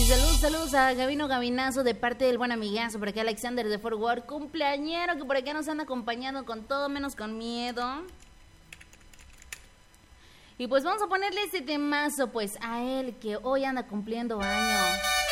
Saludos a Gabino Gabinazo de parte del buen amigazo. Por acá Alexander de Fort Worth, cumpleañero, que por acá nos han acompañado con todo menos con miedo. Y pues vamos a ponerle este temazo pues a él que hoy anda cumpliendo años.